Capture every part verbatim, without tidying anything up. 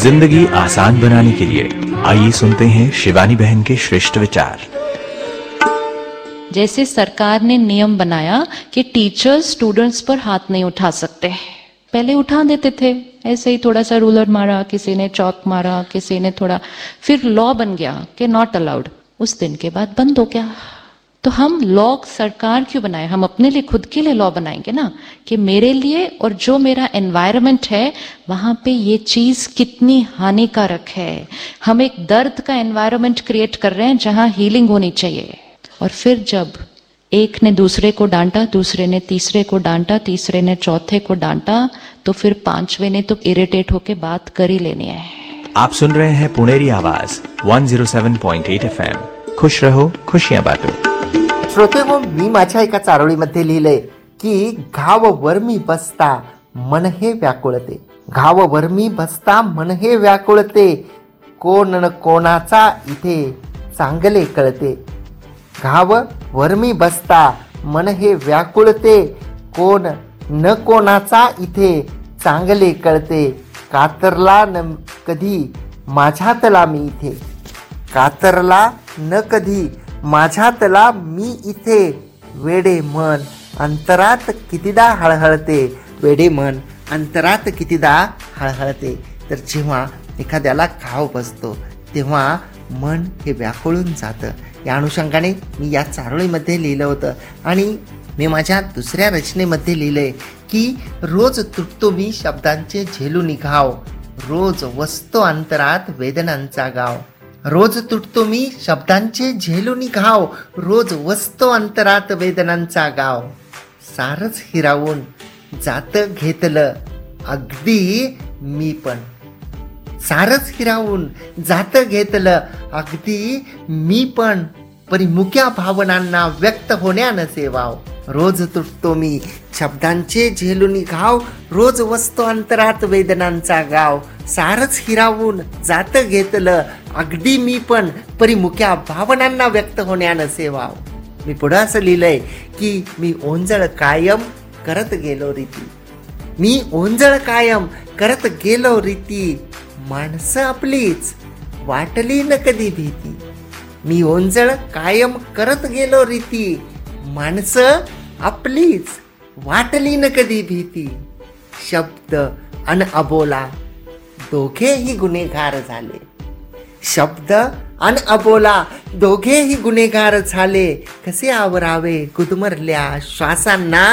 जिंदगी आसान बनाने के लिए आइए सुनते हैं शिवानी बहन के श्रेष्ठ विचार। जैसे सरकार ने नियम बनाया कि टीचर्स स्टूडेंट्स पर हाथ नहीं उठा सकते, पहले उठा देते थे, ऐसे ही थोड़ा सा रूलर मारा, किसी ने चौक मारा, किसी ने थोड़ा, फिर लॉ बन गया कि नॉट अलाउड। उस दिन के बाद बंद हो गया। तो हम लॉ सरकार क्यों बनाए? हम अपने लिए, खुद के लिए लॉ बनाएंगे ना, कि मेरे लिए और जो मेरा एनवायरनमेंट है वहां पे ये चीज कितनी हानिकारक है। हम एक दर्द का एनवायरनमेंट क्रिएट कर रहे हैं जहां हीलिंग होनी चाहिए। और फिर जब एक ने दूसरे को डांटा, दूसरे ने तीसरे को डांटा, तीसरे ने चौथे को डांटा, तो फिर पांचवे ने तो इरिटेट होके बात कर ही लेनी है। आप सुन रहे हैं पुणेरी आवाज एक सौ सात पॉइंट आठ एफ एम। खुश रहो, खुशियां बांटो। श्रोते हो, मी माझ्या एका चारोळीमध्ये लिहिलंय की घाव वर्मी बसता मन हे व्याकुळते, घाव वर्मी बसता मन हे व्याकुळते, कोण न कोणाचा इथे चांगले कळते। घाव वर्मी बसता मन हे व्याकुळते, कोण न कोणाचा इथे चांगले कळते। कातरला न कधी माझ्यातला मी इथे, कातरला न कधी माझ्यातला मी इथे, वेडे मन अंतरात कितीदा हळहळते, वेडे मन अंतरात कितीदा हळहळते। तर जेव्हा एखाद्याला घाव बसतो तेव्हा मन हे व्याकुळून जातं। या अनुषंगाने मी या चारोळीमध्ये लिहिलं होतं आणि मी माझ्या दुसऱ्या रचनेमध्ये लिहिलंय की रोज तुटतो मी शब्दांचे झेलून घाव, रोज वसतो अंतरात वेदनांचा गाव, रोज तुटतो मी शब्दांचे झेलून घाव, रोज वसतो अंतरात वेदनांचा गाव। सारच हिरावून जात घेतलं अगदी मी पण, सारच हिरावून जात घेतलं अगदी मी पण, परी मुक्या भावनांना व्यक्त होण्यानं सेवाव। रोज तुटतो मी शब्दांचे झेलून घाव, रोज वसतो अंतरात वेदनांचा गाव, सारच हिरावून जात घेतलं अगदी मी पण, परी मुक्या भावनांना व्यक्त होण्यानं सेवाव। मी पुढं असं लिहिलंय की मी ओंजळ कायम करत गेलो रीती, मी ओंजळ कायम करत गेलो रीती, माणसं आपलीच वाटली न कधी भीती, मी ओंजळ कायम करत गेलो रीती, माणसं आपलीच वाटली न कधी भीती। शब्द अन अबोला दोघेही गुन्हेगार झाले, शब्द अन अबोला दोघेही गुन्हेगार झाले, कसे आवरावे गुदमरल्या श्वासांना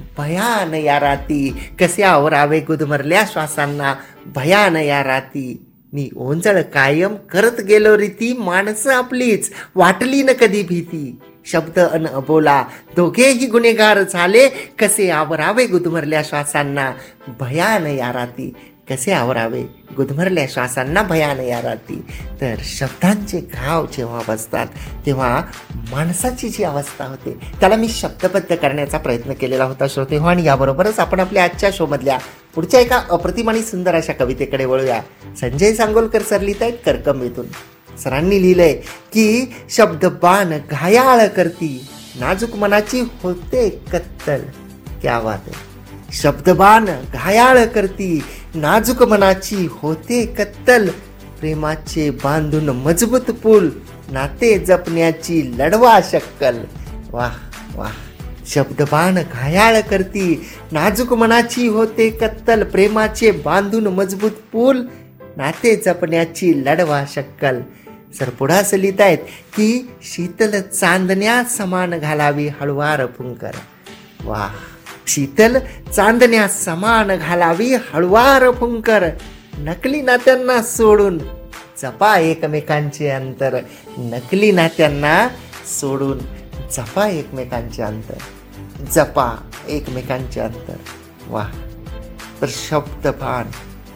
भयान या राती, कसे आवरावे गुदमरल्या श्वासांना भयान या राती। मी ओंजळ कायम करत गेलो रीती, माणसं आपलीच वाटली न कधी भीती। शब्द अन अबोला दोघेही गुन्हेगार झाले, कसे आवरावे गुदमरल्या श्वासांना भयान या राती, कसे आवरावे गुदमरल्या श्वासांना भयान या राती। तर शब्दांचे घाव जेव्हा बसतात तेव्हा माणसाची जी अवस्था होते त्याला मी शब्दबद्ध करण्याचा प्रयत्न केलेला होता श्रोते हो। आणि याबरोबरच आपण आपल्या आजच्या शोमधल्या पुढच्या एका अप्रतिम आणि सुंदर अशा कवितेकडे वळूया। संजय सांगोलकर सर लिहित आहेत करकंबीतून। सरांनी लिहिलंय की शब्द बाण घायाळ करती, नाजूक मनाची होते कत्तल। क्या बात आहे। शब्दबाण घायाळ करती, नाजूक मनाची होते कत्तल, प्रेमाचे बांधून मजबूत पूल, नाते जपण्याची लढवा शक्कल। वाह वाह। शब्दबाण घायाळ करती, नाजूक मनाची होते कत्तल, प्रेमाचे बांधून मजबूत पूल, नाते जपण्याची लढवा शक्कल। सर पुढं असं लिहित आहेत की शीतल चांदण्या समान घालावी हळुवार फुंकर। वाह। शीतल चांदण्या समान घालावी हळुवार फुंकर, नकली नात्यांना सोडून जपा एकमेकांचे अंतर, नकली नात्यांना सोडून जपा एकमेकांचे अंतर, जपा एकमेकांचे अंतर। वाह। तर शब्दबाण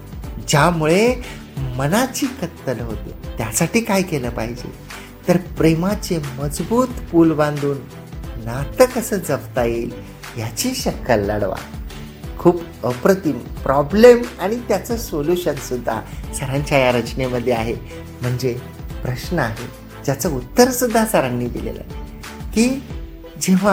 ज्यामुळे मनाची कत्तल होते त्यासाठी काय केलं पाहिजे तर प्रेमाचे मजबूत पूल बांधून नातं कसं जपता येईल याची शक्कल लढवा। खूप अप्रतिम प्रॉब्लेम आणि त्याचं सोल्युशन सुद्धा सरांच्या या रचनेमध्ये आहे। म्हणजे प्रश्न आहे ज्याचं उत्तर सुद्धा सरांनी दिलेलं आहे की जेव्हा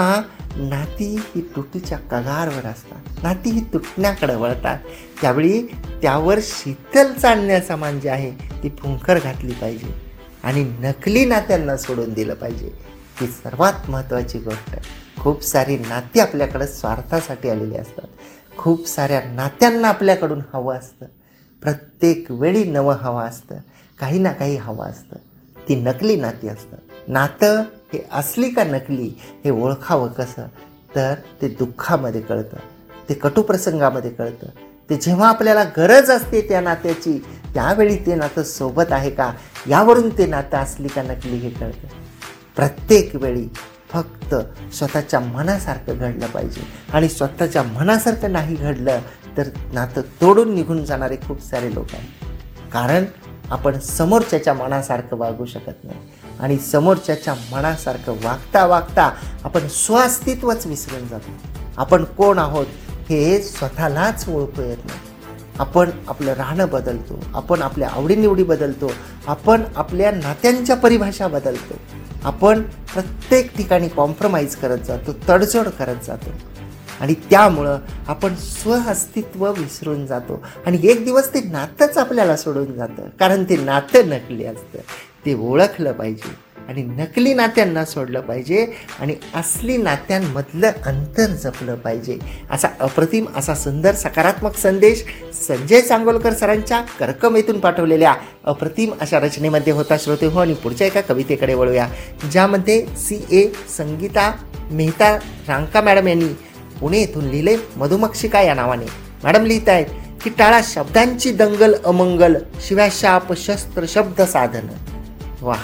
नाती ही तुटीच्या कगारवर असतात, नाती ही तुटण्याकडे वळतात. त्यावेळी त्यावर शीतल चालण्यासमान जे आहे ती फुंकर घातली पाहिजे आणि नकली नात्यांना सोडून दिलं पाहिजे. ही सर्वात महत्त्वाची गोष्ट. खूप सारी नाती आपल्याकडे स्वार्थासाठी आलेली असतात. खूप साऱ्या नात्यांना आपल्याकडून हवं असतं. प्रत्येक वेळी नवं हवं असतं, काही ना काही हवं असतं. ती नकली नाती असतात. नातं हे असली का नकली हे ओळखावं कसं, तर ते दुःखामध्ये कळतं, ते कटुप्रसंगामध्ये कळतं. ते जेव्हा आपल्याला गरज असते त्या नात्याची त्यावेळी ते नातं सोबत आहे का यावरून ते नातं असली का नकली हे कळतं. प्रत्येक वेळी फक्त स्वतःच्या मनासारखं घडलं पाहिजे आणि स्वतःच्या मनासारखं नाही घडलं तर नातं तोडून निघून जाणारे खूप सारे लोक आहेत. कारण आपण समोरच्याच्या मनासारखं वागू शकत नाही आणि समोरच्याच्या मनासारखं वागता वागता आपण स्वास्तित्वच विसरून जातो. आपण कोण आहोत हे स्वतःलाच ओळखू येत नाही. आपण आपलं राहणं बदलतो, आपण आपल्या आवडीनिवडी बदलतो, आपण आपल्या नात्यांच्या परिभाषा बदलतो, आपण प्रत्येक ठिकाणी कॉम्प्रोमाइज करत जातो, तडजोड करत जातो आणि त्यामुळं आपण स्वअस्तित्व विसरून जातो आणि एक दिवस ते नातंच आपल्याला सोडून जातं. कारण ते नातं नकली असतं. ते ओळखलं पाहिजे आणि नकली नात्यांना सोडलं पाहिजे आणि असली नात्यांमधलं अंतर जपलं पाहिजे. असा अप्रतिम असा सुंदर सकारात्मक संदेश संजय सांगोलकर सरांच्या कर्कमेतून पाठवलेल्या अप्रतिम अशा रचनेमध्ये होता श्रोते हो. आणि पुढच्या एका कवितेकडे वळूया, ज्यामध्ये सी ए संगीता मेहता रांका मॅडम यांनी पुणे येथून लिहिले मधुमक्षिका या नावाने. मॅडम लिहित आहेत की टाळा शब्दांची दंगल अमंगल शिव्या शाप शस्त्र शब्द साधन. वाह!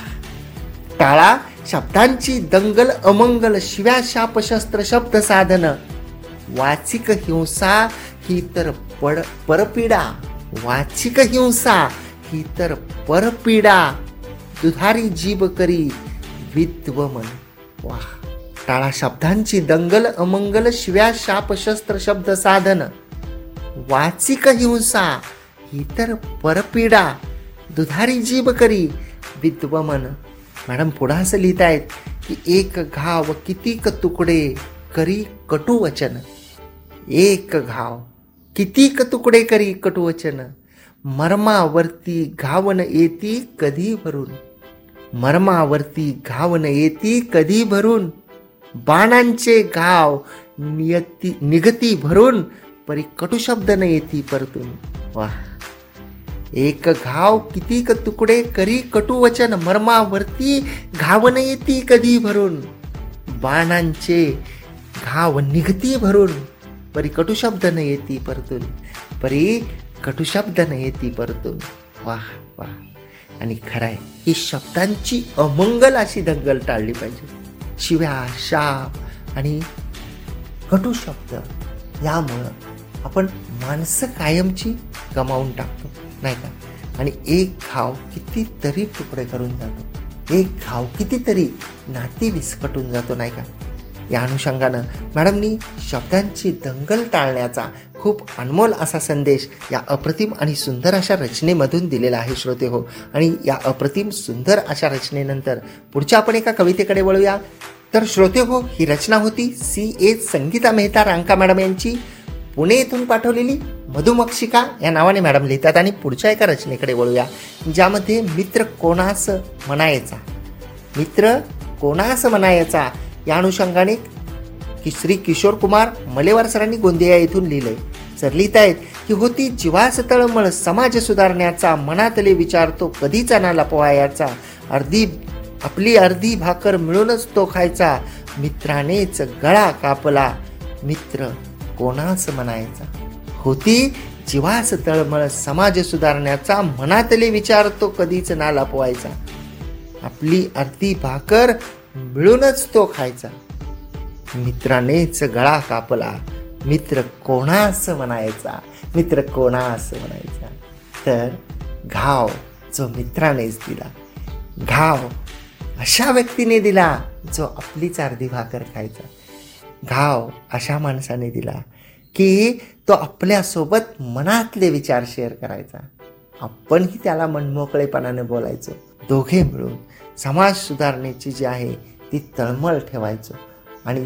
टाळा शब्दांची दंगल अमंगल शिव्या शाप शस्त्र शब्द साधन. वाचिक हिंसा ही तर पड परपीडा. वाचिक हिंसा ही तर परपीडा. दुधारी जीभ करी विद्वमन. वाह! टाळा शब्दांची दंगल अमंगल शिव्या शाप शस्त्र शब्द साधन. वाचिक हिंसा ही तर परपीडा. दुधारी जीभ करी विद्वमन. मॅडम पुढं असं लिहित आहेत की एक घाव कितीक तुकडे करी कटुवचन. एक घाव कितीक तुकडे करी कटुवचन. मर्मावरती घावन येती कधी भरून. मर्मावरती घावन येती कधी भरून. बाणांचे घाव नियती निगती भरून परी कटुशब्द न येती परतून. वाह! एक घाव कितीक तुकडे करी कटुवचन. मर्मावरती घावन येती कधी भरून. बाणांचे घाव निगती भरून परी कटुशब्द न येती परतून. परी कटुशब्द न येती परतून. वाह वाह! आणि खरंय ही शब्दांची अमंगल अशी दंगल टाळली पाहिजे. शिव्या शाप आणि कटुशब्द यामुळं आपण माणसं कायमची गमावून टाकतो नाही का. आणि एक घाव कितीतरी तुकडे करून जातो. एक घाव कितीतरी नाती विस्कटून जातो नाही का. या अनुषंगानं मॅडमनी शब्दांची दंगल टाळण्याचा खूप अनमोल असा संदेश या अप्रतिम आणि सुंदर अशा रचनेमधून दिलेला आहे श्रोते हो. आणि या अप्रतिम सुंदर अशा रचनेनंतर पुढच्या आपण एका कवितेकडे वळूया. तर श्रोते हो, ही रचना होती सी ए संगीता मेहता रांका मॅडम यांची पुणे येथून पाठवलेली मधुमक्षिका या नावाने मॅडम लिहितात. आणि पुढच्या एका रचनेकडे वळूया, ज्यामध्ये मित्र कोणास म्हणायचा. मित्र कोणास म्हणायचा या अनुषंगाने की श्री किशोर कुमार मलेवार सरांनी गोंदिया येथून लिहिलंय. सर लिहित आहेत की होती जीवास तळमळ समाज सुधारण्याचा. मनातले विचारतो कधीचा ना लपवायाचा. अर्धी आपली अर्धी भाकर मिळूनच तो खायचा. मित्रानेच गळा कापला. मित्र कोणास म्हणायचा. होती जीवास तळमळ समाज सुधारण्याचा. मनातले विचार तो कधीच ना लपवायचा. आपली अर्धी भाकर मिळूनच तो खायचा. मित्रानेच गळा कापला. मित्र कोणास म्हणायचा. मित्र कोणास म्हणायचा. तर घाव जो मित्रानेच दिला. घाव अशा व्यक्तीने दिला जो आपलीच अर्धी भाकर खायचा. घाव अशा माणसाने दिला की तो आपल्यासोबत मनातले विचार शेअर करायचा. आपणही त्याला मनमोकळेपणाने बोलायचो. दोघे मिळून समाज सुधारणेची जी आहे ती तळमळ ठेवायचो आणि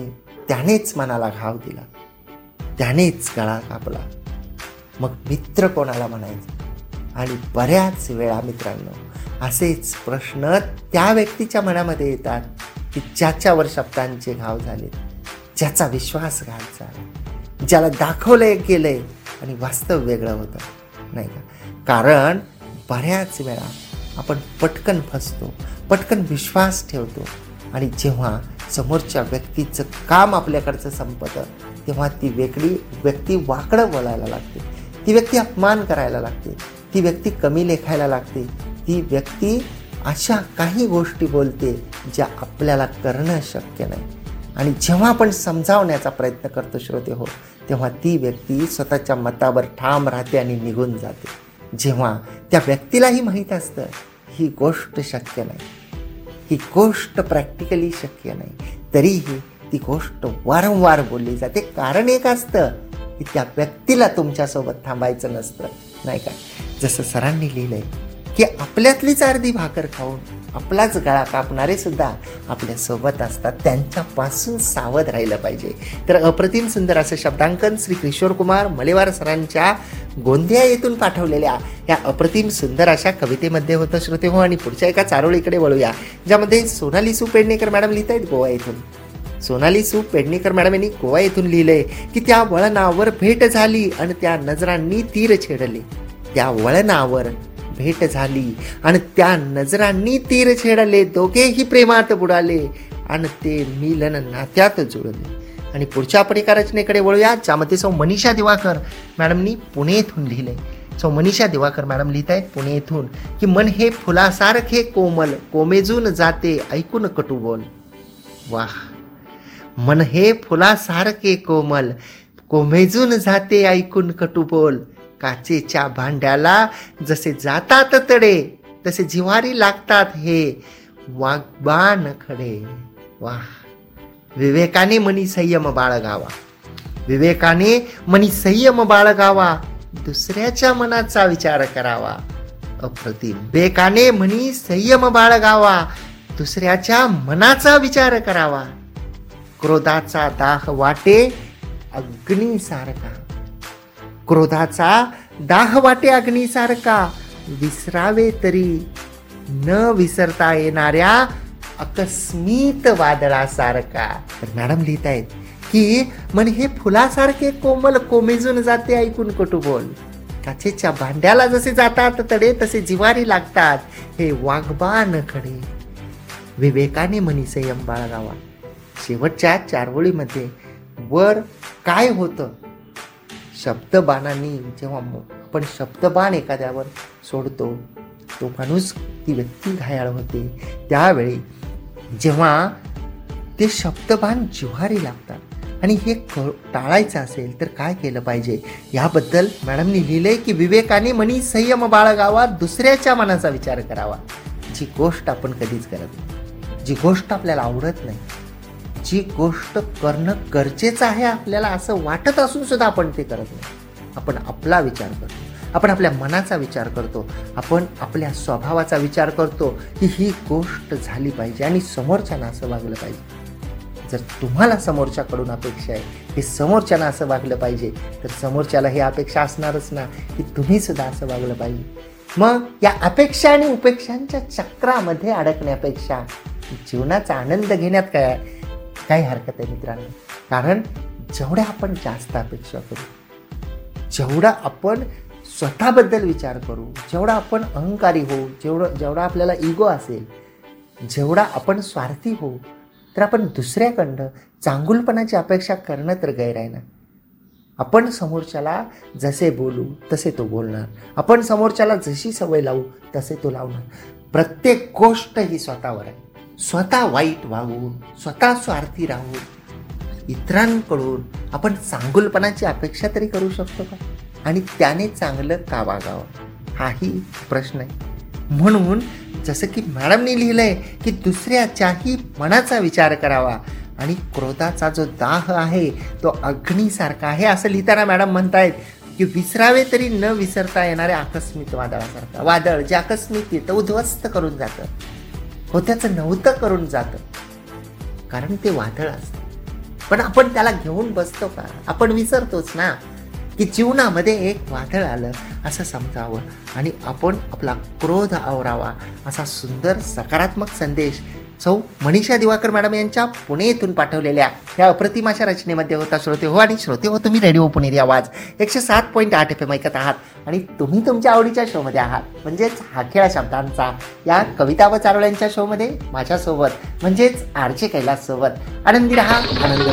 त्यानेच मनाला घाव दिला, त्यानेच गळा कापला. मग मित्र कोणाला म्हणायचं? आणि बऱ्याच वेळा मित्रांनो असेच प्रश्न त्या व्यक्तीच्या मनामध्ये येतात की ज्याच्यावर शब्दांचे घाव झाले, ज्याचा विश्वासघात झाला, ज्याला दाखवलंय गेलंय आणि वास्तव वेगळं होतं, नाही का? कारण बऱ्याच वेळा आपण पटकन फसतो, पटकन विश्वास ठेवतो आणि जेव्हा समोरच्या व्यक्तीचं काम आपल्याकडचं संपतं तेव्हा ती वेगळी व्यक्ती वाकडं बोलायला लागते, ती व्यक्ती अपमान करायला लागते, ती व्यक्ती कमी लेखायला लागते, ती व्यक्ती अशा काही गोष्टी बोलते ज्या आपल्याला करणं शक्य नाही. आणि जेव्हा आपण समजावण्याचा प्रयत्न करतो श्रोते हो, तेव्हा ती व्यक्ती स्वतःच्या मतावर ठाम राहते आणि निघून जाते. जेव्हा त्या व्यक्तीलाही माहीत असतं ही गोष्ट शक्य नाही, ही गोष्ट प्रॅक्टिकली शक्य नाही, तरीही ती गोष्ट वारंवार बोलली जाते. कारण एक असतं की त्या व्यक्तीला तुमच्यासोबत थांबायचं नसतं, नाही का? जसं सरांनी लिहिलंय की आपल्यातलीच अर्धी भाकर खाऊन आपलाच गळा कापणारे सुद्धा आपल्या सोबत असतात, त्यांच्यापासून सावध राहिलं पाहिजे. तर अप्रतिम सुंदर असं शब्दांकन श्री किशोर कुमार मलेवार सरांच्या गोंदिया येथून पाठवलेल्या या अप्रतिम सुंदर अशा कवितेमध्ये होतं श्रोते हो. आणि पुढच्या एका चारोळीकडे वळूया, ज्यामध्ये सोनाली सु पेडणेकर मॅडम लिहित आहेत गोवा येथून. सोनाली सु पेडणेकर मॅडम यांनी गोवा येथून लिहिलंय की त्या वळणावर भेट झाली आणि त्या नजरांनी तीर छेडले. त्या वळणावर भेट झाली आणि त्या नजरांनी तीर छेडले, दोघेही प्रेमात बुडाले आणि ते मिलन नात्यात जुळले. आणि पुढच्या आपण एका रचनेकडे वळूया, ज्यामध्ये सौ मनीषा दिवाकर मॅडमनी पुणे येथून लिहिलंय. सौ मनीषा दिवाकर मॅडम लिहित आहेत पुणे येथून की मन हे फुलासारखे कोमल, कोमेजून जाते ऐकून कटू बोल. वाह! मन हे फुलासारखे कोमल, कोमेजून जाते ऐकून कटू बोल. काचेच्या भांड्याला जसे जातात तडे, तसे जिव्हारी लागतात हे वाग्बाण खडे. वाह! विवेकाने मनी संयम बाळगावा, विवेकाने मनी संयम बाळगावा, दुसऱ्याच्या मनाचा विचार करावा. अप्रतिम! विवेकाने मनी संयम बाळगावा, दुसऱ्याच्या मनाचा विचार करावा. क्रोधाचा दाह वाटे अग्नीसारखा, क्रोधाचा दाह वाटे अग्नीसारखा, विसरावे तरी न विसरता येणाऱ्या अकस्मित वादळासारखा. तर मॅडम लिहित आहेत की मन हे फुलासारखे कोमल, कोमेजून जाते ऐकून कटू बोल. काचेच्या भांड्याला जसे जातात तडे, तसे जिवारी लागतात हे वाघबाण खडे. विवेकाने मनी संयम बाळगावा. शेवटच्या चारवळीमध्ये वर काय होतं, शब्दबाणांनी जेव्हा आपण शब्दबाण एखाद्यावर सोडतो तो माणूस, ती व्यक्ती घायाळ होते. त्यावेळी जेव्हा ते शब्दबाण जिव्हारी लागतात आणि हे टाळायचं असेल तर काय केलं पाहिजे याबद्दल मॅडमनी लिहिलंय की विवेकाने मनी संयम बाळगावा, दुसऱ्याच्या मनाचा विचार करावा. जी गोष्ट आपण कधीच करत नाही, जी गोष्ट आपल्याला आवडत नाही, जी गोष्ट करणं गरजेचं आहे आपल्याला असं वाटत असून सुद्धा आपण ते करत नाही. आपण आपला विचार करतो, आपण आपल्या मनाचा विचार करतो, आपण आपल्या स्वभावाचा विचार करतो की ही गोष्ट झाली पाहिजे आणि समोरच्यानं असं वागलं पाहिजे. जर तुम्हाला समोरच्याकडून अपेक्षा आहे की समोरच्यानं असं वागलं पाहिजे, तर समोरच्याला ही अपेक्षा असणारच ना की तुम्ही सुद्धा असं वागलं पाहिजे. मग या अपेक्षा आणि उपेक्षांच्या चक्रामध्ये अडकण्यापेक्षा जीवनाचा आनंद घेण्यात काय काही हरकत आहे मित्रांनो. कारण जेवढ्या आपण जास्त अपेक्षा करू, जेवढा आपण स्वतःबद्दल विचार करू, जेवढा आपण अहंकारी होऊ, जेवढं जेवढा आपल्याला इगो असेल, जेवढा आपण स्वार्थी होऊ, तर आपण दुसऱ्याकडं चांगुलपणाची अपेक्षा करणं तर गैर आहे ना. आपण समोरच्याला जसे बोलू तसे तो बोलणार, आपण समोरच्याला जशी सवय लावू तसे तो लावणार. प्रत्येक गोष्ट ही स्वतःवर आहे. स्वतः वाईट वागून, स्वतः स्वार्थी राहून इतरांकडून आपण चांगुलपणाची अपेक्षा तरी करू शकतो का? आणि त्याने चांगलं का वागावं हाही प्रश्न आहे. म्हणून जसं की मॅडमनी लिहिलंय की दुसऱ्याच्याही मनाचा विचार करावा आणि क्रोधाचा जो दाह आहे तो अग्नीसारखा आहे असं लिहिताना मॅडम म्हणतायत की विसरावे तरी न विसरता येणाऱ्या आकस्मिक वादळासारखा. वादळ जे आकस्मिक येतं, उद्ध्वस्त करून जातं, होत्याचं नव्हतं करून जातं, कारण ते वादळ असतं. पण आपण त्याला घेऊन बसतो का? आपण विसरतोच ना की जीवनामध्ये एक वादळ आलं असं समजावं आणि आपण आपला क्रोध आवरावा असा सुंदर सकारात्मक संदेश सौ मनीषा दिवाकर मॅडम यांच्या पुणे येथून पाठवलेल्या ह्या अप्रतिम अशा रचनेमध्ये होता. श्रोते हो आणि श्रोते हो, तुम्ही रेडिओ पुणेरी आवाज एकशे सात पॉईंट आठ एफ एम ऐकत आहात आणि तुम्ही तुमच्या आवडीच्या शोमध्ये आहात म्हणजेच हा खेळ शब्दांचा या कविता व चारोळ्यांच्या शोमध्ये माझ्यासोबत म्हणजेच आरचे कैलास सोबत. आनंदी रहा, आनंद